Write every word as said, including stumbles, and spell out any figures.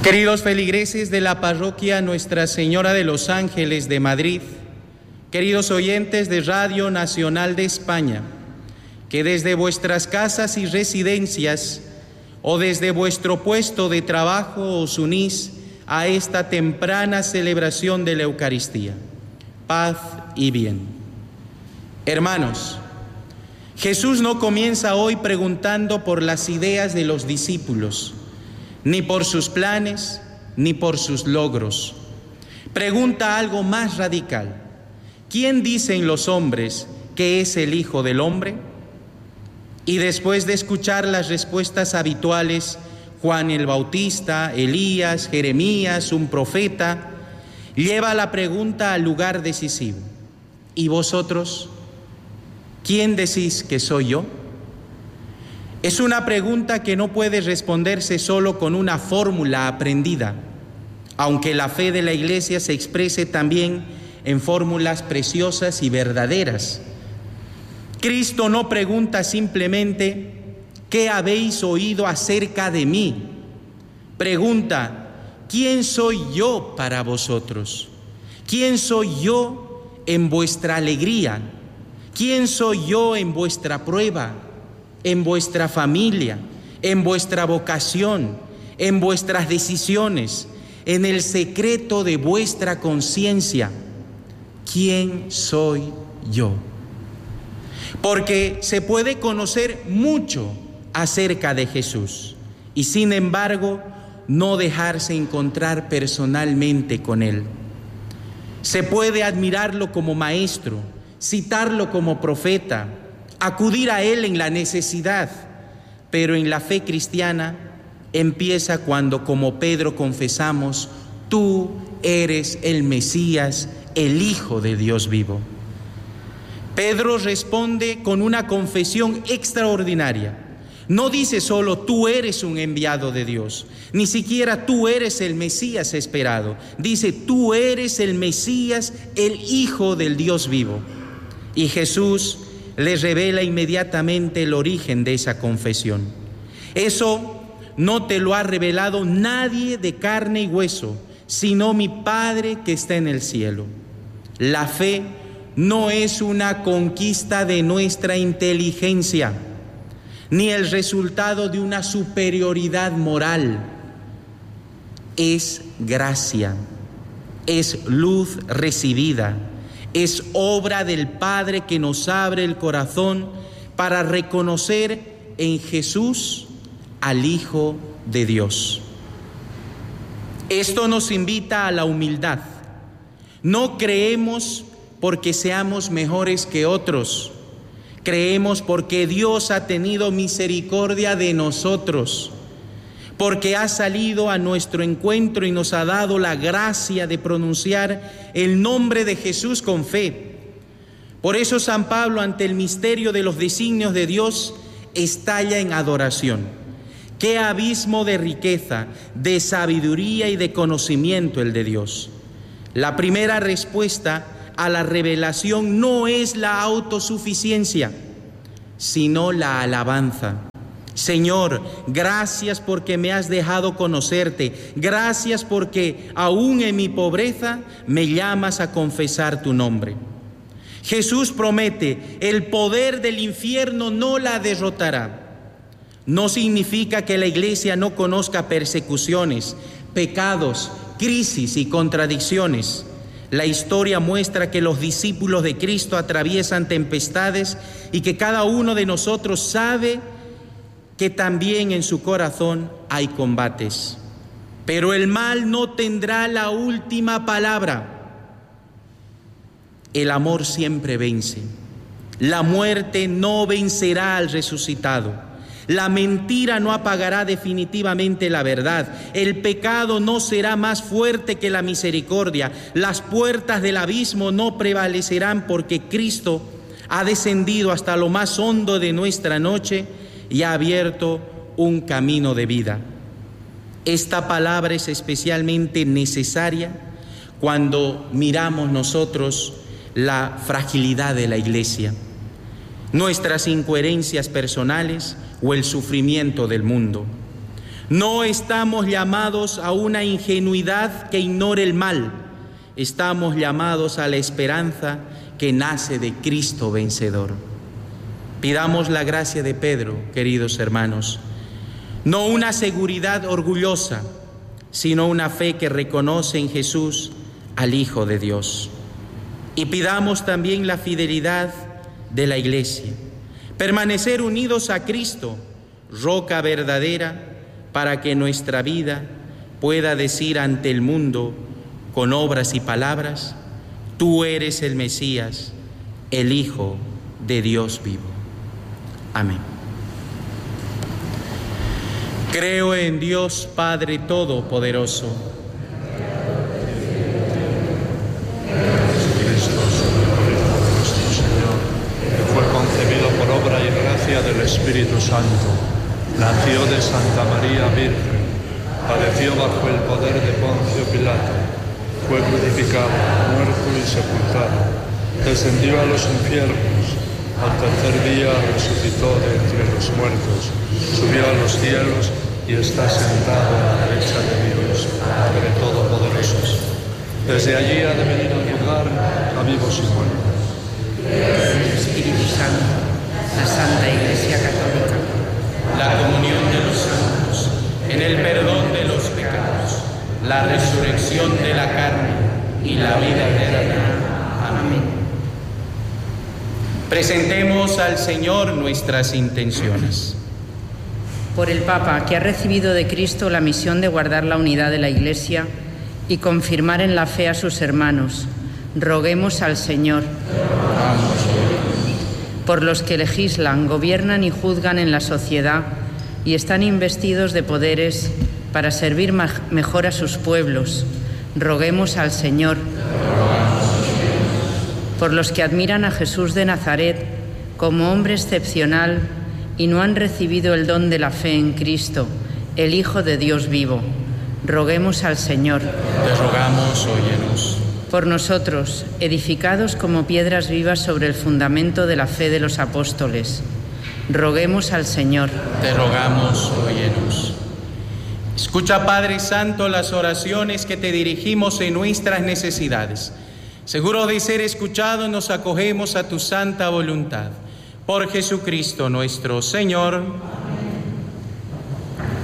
Queridos feligreses de la parroquia Nuestra Señora de los Ángeles de Madrid, queridos oyentes de Radio Nacional de España, que desde vuestras casas y residencias o desde vuestro puesto de trabajo os unís a esta temprana celebración de la Eucaristía. Paz y bien. Hermanos, Jesús no comienza hoy preguntando por las ideas de los discípulos, ni por sus planes, ni por sus logros. Pregunta algo más radical. ¿Quién dicen los hombres que es el Hijo del Hombre? Y después de escuchar las respuestas habituales, Juan el Bautista, Elías, Jeremías, un profeta, lleva la pregunta al lugar decisivo. ¿Y vosotros? ¿Quién decís que soy yo? Es una pregunta que no puede responderse solo con una fórmula aprendida, aunque la fe de la Iglesia se exprese también en fórmulas preciosas y verdaderas. Cristo no pregunta simplemente ¿qué habéis oído acerca de mí? Pregunta, ¿quién soy yo para vosotros? ¿Quién soy yo en vuestra alegría? ¿Quién soy yo en vuestra prueba? En vuestra familia, en vuestra vocación, en vuestras decisiones, en el secreto de vuestra conciencia. ¿Quién soy yo? Porque se puede conocer mucho acerca de Jesús y sin embargo no dejarse encontrar personalmente con Él. Se puede admirarlo como maestro, citarlo como profeta, acudir a Él en la necesidad, pero en la fe cristiana empieza cuando, como Pedro, confesamos, tú eres el Mesías, el Hijo de Dios vivo. Pedro responde con una confesión extraordinaria. No dice solo tú eres un enviado de Dios, ni siquiera tú eres el Mesías esperado. Dice tú eres el Mesías, el Hijo del Dios vivo. Y Jesús les revela inmediatamente el origen de esa confesión. Eso no te lo ha revelado nadie de carne y hueso, sino mi Padre que está en el cielo. La fe no es una conquista de nuestra inteligencia, ni el resultado de una superioridad moral. Es gracia, es luz recibida. Es obra del Padre que nos abre el corazón para reconocer en Jesús al Hijo de Dios. Esto nos invita a la humildad. No creemos porque seamos mejores que otros. Creemos porque Dios ha tenido misericordia de nosotros, porque ha salido a nuestro encuentro y nos ha dado la gracia de pronunciar el nombre de Jesús con fe. Por eso San Pablo, ante el misterio de los designios de Dios, estalla en adoración. Qué abismo de riqueza, de sabiduría y de conocimiento el de Dios. La primera respuesta a la revelación no es la autosuficiencia, sino la alabanza. Señor, gracias porque me has dejado conocerte. Gracias porque aún en mi pobreza me llamas a confesar tu nombre. Jesús promete, el poder del infierno no la derrotará. No significa que la Iglesia no conozca persecuciones, pecados, crisis y contradicciones. La historia muestra que los discípulos de Cristo atraviesan tempestades y que cada uno de nosotros sabe que también en su corazón hay combates. Pero el mal no tendrá la última palabra. El amor siempre vence. La muerte no vencerá al resucitado. La mentira no apagará definitivamente la verdad. El pecado no será más fuerte que la misericordia. Las puertas del abismo no prevalecerán porque Cristo ha descendido hasta lo más hondo de nuestra noche y ha abierto un camino de vida. Esta palabra es especialmente necesaria cuando miramos nosotros la fragilidad de la Iglesia, nuestras incoherencias personales o el sufrimiento del mundo. No estamos llamados a una ingenuidad que ignore el mal. Estamos llamados a la esperanza que nace de Cristo vencedor. Pidamos la gracia de Pedro, queridos hermanos. No una seguridad orgullosa, sino una fe que reconoce en Jesús al Hijo de Dios. Y pidamos también la fidelidad de la Iglesia. Permanecer unidos a Cristo, roca verdadera, para que nuestra vida pueda decir ante el mundo, con obras y palabras, tú eres el Mesías, el Hijo de Dios vivo. Amén. Creo en Dios Padre Todopoderoso, nuestro Señor, que fue concebido por obra y gracia del Espíritu Santo, nació de Santa María Virgen, padeció bajo el poder de Poncio Pilato, fue crucificado, muerto y sepultado, descendió a los infiernos, al tercer día resucitó de entre los muertos, subió a los cielos y está sentado a la derecha de Dios, Padre Todopoderoso. Desde allí ha de venir a juzgar a vivos y muertos. El Espíritu Santo, la Santa Iglesia Católica, la comunión de los santos, en el perdón de los pecados, la resurrección de la carne y la vida eterna. Amén. Presentemos al Señor nuestras intenciones. por el Papa, que ha recibido de Cristo la misión de guardar la unidad de la Iglesia y confirmar en la fe a sus hermanos, roguemos al Señor. Por los que legislan, gobiernan y juzgan en la sociedad y están investidos de poderes para servir mejor a sus pueblos, roguemos al Señor. Por los que admiran a Jesús de Nazaret como hombre excepcional y no han recibido el don de la fe en Cristo, el Hijo de Dios vivo, roguemos al Señor. Te rogamos, óyenos. Por nosotros, edificados como piedras vivas sobre el fundamento de la fe de los apóstoles, roguemos al Señor. Te rogamos, óyenos. Escucha, Padre Santo, las oraciones que te dirigimos en nuestras necesidades. Seguro de ser escuchado, nos acogemos a tu santa voluntad. Por Jesucristo nuestro Señor.